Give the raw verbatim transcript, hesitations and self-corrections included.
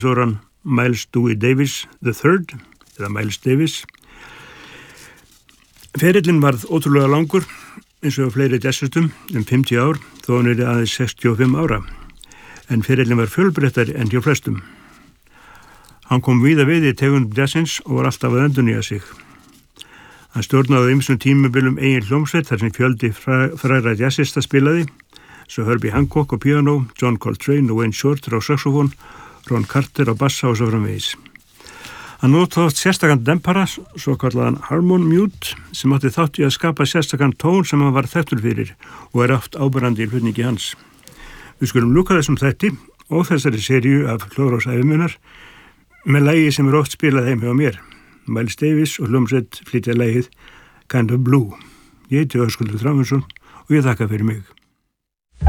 Svo er hann Miles Dewey Davis the third, eða Miles Davis. Ferillinn varð ótrúlega langur, eins og fleiri jazzistum, um fimmtíu ár, þó hann er aðeins sextíu og fimm ára. En ferillinn var fjölbreyttari en hjá flestum. Hann kom víða við í tegund jazzins og var alltaf að endurnýja sig. Hann stjórnaði á ýmsum tímabilum eigin hljómsveit þar sem fjöldi frægra jazzista spilaði, svo Herbie Hancock á píanó, John Coltrane og Wayne Shorter á saxofón, Ron Carter á bassa og svo framvegis. Hann notaði sérstakann dempara, svo kallaðan harmon mute, sem átti þátt í að skapa sérstakann tón sem hann var þekktur fyrir og er oft áberandi í hlutningi hans. Við skulum lúka þessum þætti og þessari seríu af Hljóðrás æviminnar með lagi sem er oft spilað heim hjá mér. Miles Davis og hljómsveit flytja lagið Kind of Blue. Ég heiti Höskuldur Þráinsson og ég þakka fyrir mig.